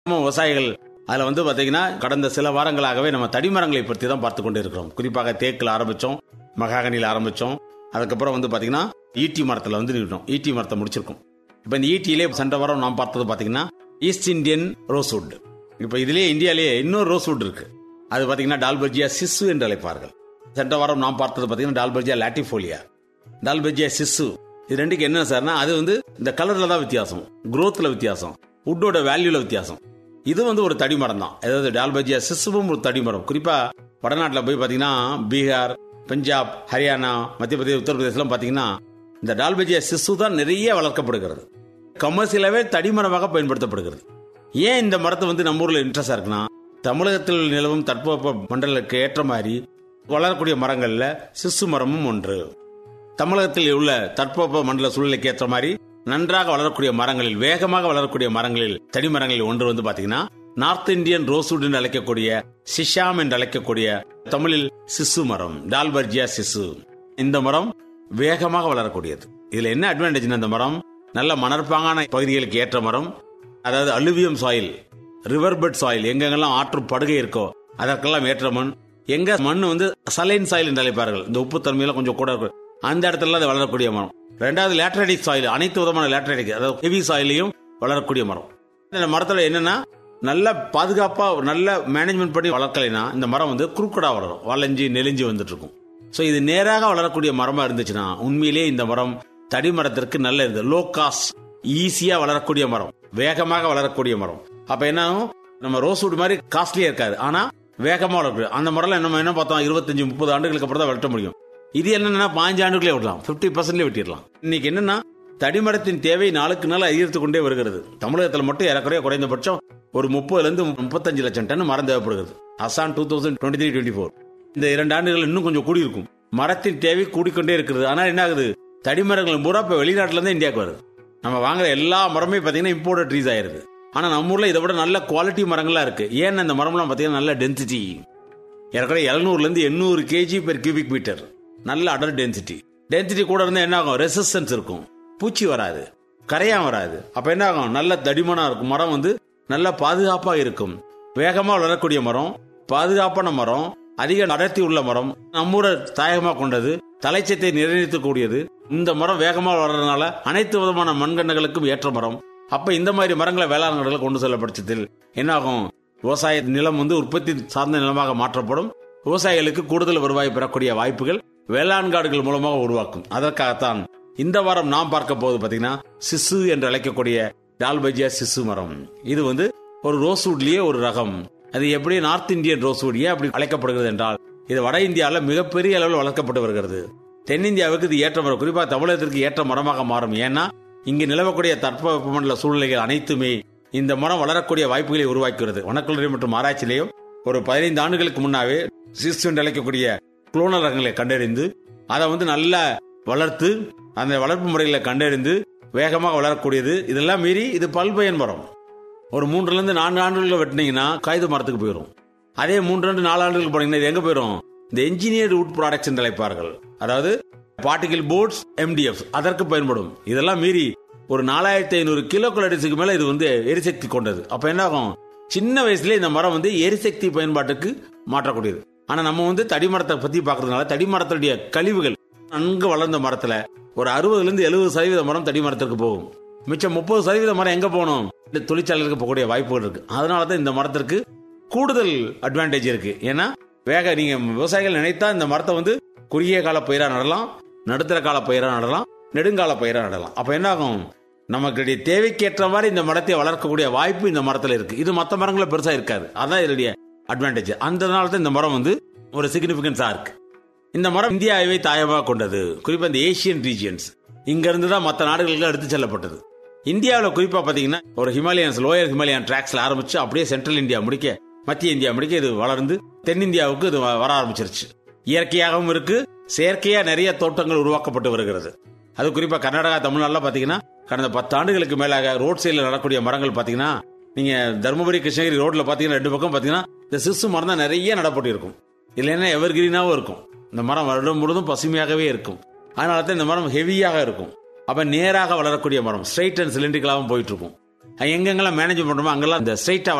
விவசாயிகள் அதுல வந்து பாத்தீங்கன்னா கடந்த சில வாரங்களாகவே நம்ம தடிமரங்களை பற்றி தான் பார்த்து கொண்டு இருக்கிறோம். குறிப்பாக தேக்கில் ஆரம்பிச்சோம், மகாகனியில் ஆரம்பிச்சோம், அதுக்கப்புறம் வந்து பாத்தீங்கன்னா ஈட்டி மரத்துல வந்து நின்றோம். ஈட்டி மரத்தை முடிச்சிருக்கோம். இப்ப இந்த ஈட்டியிலே சென்ற வாரம் நாம் பார்த்தது பாத்தீங்கன்னா ஈஸ்ட் இந்தியன் ரோஸ்வுட். இப்ப இதுலயே இந்தியாலேயே இன்னொரு ரோஸ்வுட் இருக்கு. அது பாத்தீங்கன்னா டால்பர்ஜியா சிசு என்று அழைப்பார்கள். சென்ற வாரம் நாம் பார்த்தது பாத்தீங்கன்னா டால்பர்ஜியா லாட்டிஃபோலியா, டால்பர்ஜியா சிசு. இது ரெண்டுக்கு என்ன சார்னா, அது வந்து இந்த கலர்ல தான் வித்தியாசம், குரோத்ல வித்தியாசம், வுட்டோட வேல்யூல வித்தியாசம். இது வந்து ஒரு தடிமரம் தான். அதாவது டால்பர்ஜியா சிசுவும் ஒரு தடிமரம். குறிப்பா வடநாட்டில் போய் பாத்தீங்கன்னா பீகார், பஞ்சாப், ஹரியானா, மத்திய பிரதேச, உத்தரப்பிரதேசம் பாத்தீங்கன்னா இந்த டால்பர்ஜியா சிசு தான் நிறைய வளர்க்கப்படுகிறது. கமர்சியலாவே தடிமரமாக பயன்படுத்தப்படுகிறது. ஏன் இந்த மரத்தை வந்து நம்ம ஊர்ல இன்ட்ரெஸ்டா இருக்குன்னா, தமிழகத்தில் நிலவும் தட்பவெப்ப மண்டலுக்கு ஏற்ற மாதிரி வளரக்கூடிய மரங்கள்ல சிசு மரமும் ஒன்று. தமிழகத்தில் உள்ள தட்பவெப்ப மண்டல சூழ்நிலைக்கு ஏற்ற மாதிரி நன்றாக வளரக்கூடிய மரங்களில், வேகமாக வளரக்கூடிய மரங்களில், தடிமரங்களில் ஒன்று வந்து பாத்தீங்கன்னா நார்த் இந்தியன் ரோஸ்வுட் என்று அழைக்கக்கூடிய சிஷாம் என்று அழைக்கக்கூடிய தமிழில் சிசு மரம், டால்பர்ஜியா சிசு. இந்த மரம் வேகமாக வளரக்கூடியது. இதுல என்ன அட்வான்டேஜ், இந்த மரம் நல்ல மணற்பாங்கான பகுதிகளுக்கு ஏற்ற மரம். அதாவது அலுவியம் சாயில், ரிவர் பெட் சாயில், எங்கெங்கெல்லாம் ஆற்று படுகை இருக்கோ அதற்கெல்லாம் ஏற்ற மண். எங்க மண் வந்து சலைன் சாயில் என்று அழைப்பார்கள், இந்த உப்பு தன்மையில கொஞ்சம் கூட இருக்கும், அந்த இடத்துல அது வளரக்கூடிய மரம். ரெண்டாவது லேட்டரைடிக் சாயில், அனைத்து விதமான லேட்டரைடிக், அதாவது ஹெவி சாயிலையும் வளரக்கூடிய மரம். இந்த மரத்துல என்னன்னா நல்ல பாதுகாப்பா நல்ல மேனேஜ்மெண்ட் பண்ணி வளர்க்கலைன்னா இந்த மரம் வந்து குறுக்கடா வளரும், வளைஞ்சி நெளிஞ்சு வந்துட்டு இருக்கும். சோ இது நேராக வளரக்கூடிய மரமா இருந்துச்சுன்னா உண்மையிலேயே இந்த மரம் தடிமரத்திற்கு நல்ல இது, லோ காஸ்ட், ஈஸியா வளரக்கூடிய மரம், வேகமாக வளரக்கூடிய மரம். அப்ப என்ன, நம்ம ரோஸ்வுட் மாதிரி காஸ்ட்லியா இருக்காது, ஆனா வேகமா வளரக்கூடிய அந்த மரம். நம்ம என்ன பார்த்தோம், 25-30 ஆண்டுகளுக்கு அப்புறம் தான் வெட்ட முடியும். இது என்னன்னா 5 ஆண்டுகளே விடலாம், 50% வெட்டிடலாம். இன்னைக்கு என்னன்னா தடிமரத்தின் தேவை நாளுக்கு நாள் அதிகரித்துக் கொண்டே வருகிறது. தமிழகத்தில் மட்டும் ஏறக்குறைய குறைந்தபட்சம் ஒரு 30-35 லட்சம் டன் மரம் தேவைப்படுகிறது. அசான் 2023-24 இந்த 2 ஆண்டுகள் இன்னும் கொஞ்சம் கூடி இருக்கும். மரத்தின் தேவை கூடிக்கொண்டே இருக்கிறது. ஆனா என்ன ஆகுது, தடிமரங்கள் பூரா இப்ப வெளிநாட்டுல இருந்து இந்தியாவுக்கு வருது. நம்ம வாங்குற எல்லா மரமே பாத்தீங்கன்னா இம்போர்ட் ட்ரீஸ் ஆயிருது. ஆனா நம்ம ஊர்ல இதை விட நல்ல குவாலிட்டி மரங்களா இருக்கு. ஏன்னா இந்த மரம்லாம் பாத்தீங்கன்னா நல்ல டென்சிட்டி, ஏற்கனவே 700-800 kg பெர் கியூபிக் மீட்டர், நல்ல அடர் டென்சிட்டி கூட இருந்தா என்ன ஆகும், ரெசிஸ்டன்ஸ் இருக்கும், பூச்சி வராது, கரையான் வராது. அப்ப என்ன ஆகும், நல்ல தடிமனா இருக்கும் மரம், வந்து நல்ல பாதுகாப்பா இருக்கும். வேகமா வளரக்கூடிய மரம், பாதுகாப்பான மரம், அதிக அடர்த்தி உள்ள மரம், நம்மூர தாயகமா கொண்டது, தலைச்சத்தை நிர்ணயிக்கக்கூடியது. இந்த மரம் வேகமா வளர்றதுனால அனைத்து விதமான மண்கண்டங்களுக்கும் ஏற்ற மரம். அப்ப இந்த மாதிரி மரங்களை வேளாண் கொண்டு செல்ல பட்சத்தில் என்ன ஆகும், விவசாய நிலம் வந்து உற்பத்தி சார்ந்த நிலமாக மாற்றப்படும். விவசாயிகளுக்கு கூடுதல் வருவாய் பெறக்கூடிய வாய்ப்புகள் வேளாண் காடுகள் மூலமாக உருவாக்கும். அதற்காகத்தான் இந்த வாரம் நாம் பார்க்க போது பாத்தீங்கன்னா சிசு என்று அழைக்கக்கூடிய டால்பர்ஜியா சிசு மரம். இது வந்து ஒரு ரோஸ்வுட்லயே ஒரு ரகம். அது எப்படி நார்த் இந்தியன் ரோஸ்வுட் ஏன் அப்படி அழைக்கப்படுகிறது என்றால், இது வட இந்தியாவில் மிகப்பெரிய அளவில் வளர்க்கப்பட்டு வருகிறது. தென்னிந்தியாவுக்கு இது ஏற்ற மரம், குறிப்பாக தமிழகத்திற்கு ஏற்ற மரமாக மாறும். ஏன்னா இங்கு நிலவக்கூடிய தட்பவெப்பமண்டல சூழ்நிலைகள் அனைத்துமே இந்த மரம் வளரக்கூடிய வாய்ப்புகளை உருவாக்குகிறது. வனக்கல்லூரி மற்றும் ஆராய்ச்சியிலையும் ஒரு 15 ஆண்டுகளுக்கு முன்னாவே சிசு என்று அழைக்கக்கூடிய குளோனல் ரகங்களை கண்டறிந்து அதை வந்து நல்லா வளர்த்து அந்த வளர்ப்பு முறைகளை கண்டறிந்து வேகமாக வளரக்கூடியது. இதெல்லாம் மீறி இது பல்பயன் மரம். ஒரு 3-4 ஆண்டுகள் வெட்டினீங்கன்னா காகித மரத்துக்கு போயிடும். அதே 3-4 ஆண்டுகளுக்கு போனீங்கன்னா இது எங்க போயிடும், இந்த என்ஜினியர்டு வுட் ப்ராடக்ட்ஸ் என்று அழைப்பார்கள். அதாவது பார்ட்டிகல் போர்ட்ஸ், MDF அதற்கு பயன்படும். இதெல்லாம் மீறி ஒரு 4500 கிலோ கலோரிஸுக்கு மேல இது வந்து எரிசக்தி கொண்டது. அப்ப என்ன ஆகும், சின்ன வயசுல இந்த மரம் வந்து எரிசக்தி பயன்பாட்டுக்கு மாற்றக்கூடியது. ஆனா நம்ம வந்து தடிமரத்தை பத்தி பாக்குறதுனால தடிமரத்துடைய கழிவுகள் நன்கு வளர்ந்த மரத்துல ஒரு 60-70% மரம் தடிமரத்திற்கு போகும். மிச்சம் 30% மரம் எங்க போகணும், இந்த தொழிற்சாலைக்கு போகக்கூடிய வாய்ப்புகள் இருக்கு. அதனாலதான் இந்த மரத்திற்கு கூடுதல் அட்வான்டேஜ் இருக்கு. ஏன்னா நீங்க விவசாயிகள் நினைத்தா இந்த மரத்தை வந்து குறுகிய கால பயிரா நடலாம், நடுத்தர கால பயிரா நடலாம், நெடுங்கால பயிரா நடலாம். அப்ப என்ன ஆகும், நமக்கு தேவைக்கேற்ற மாதிரி இந்த மரத்தை வளர்க்கக்கூடிய வாய்ப்பு இந்த மரத்துல இருக்கு. இது மற்ற மரங்கள பெருசா இருக்காது. அதான் இதனுடைய அட்வான்டேஜ். அதனால தான் இந்த மரம் வந்து ஒரு சிக்னிபிகன்ஸா இருக்கு. இந்த மரம் இந்தியாவை தாயமாக கொண்டது. குறிப்பா இந்த ஏசியன் ரீஜியன்ஸ் இங்க இருந்து தான் மற்ற நாடுகளுக்கு எடுத்து செல்லப்பட்டது. இந்தியாவில் குறிப்பா பாத்தீங்கன்னா ஒரு ஹிமாலயன்ஸ், லோயர் ஹிமாலயன் டிராக்ஸ்ல ஆரம்பிச்சு அப்படியே சென்ட்ரல் இந்தியா முடிக்க, மத்திய இந்தியா முடிக்க இது வளர்ந்து தென்னிந்தியாவுக்கு இது வர ஆரம்பிச்சிருச்சு. இயற்கையாகவும் இருக்கு, செயற்கையா நிறைய தோட்டங்கள் உருவாக்கப்பட்டு வருகிறது. அது குறிப்பா கர்நாடகா, தமிழ்நாடுல பாத்தீங்கன்னா கடந்த 10 ஆண்டுகளுக்கு மேலாக ரோட் சைடில் நடக்கூடிய மரங்கள் பாத்தீங்கன்னா, நீங்க தருமபுரி கிருஷ்ணகிரி ரோட்ல பாத்தீங்கன்னா 2 பக்கம் பாத்தீங்கன்னா இந்த சிசு மரம் தான் நிறைய நடப்பட்டு இருக்கும். இல்லைன்னா எவர் கிரீனாவும் இருக்கும். இந்த மரம் வருடம் முழுதும் பசுமையாகவே இருக்கும். அதனால தான் இந்த மரம் ஹெவியாக இருக்கும். அப்ப நேராக வளரக்கூடிய மரம், ஸ்ட்ரைட் அண்ட் சிலிண்ட்ரிகளாகவும் போயிட்டு இருக்கும். எங்கெங்கெல்லாம் மேனேஜ் பண்றோமோ அங்கெல்லாம் இந்த ஸ்ட்ரைட்டா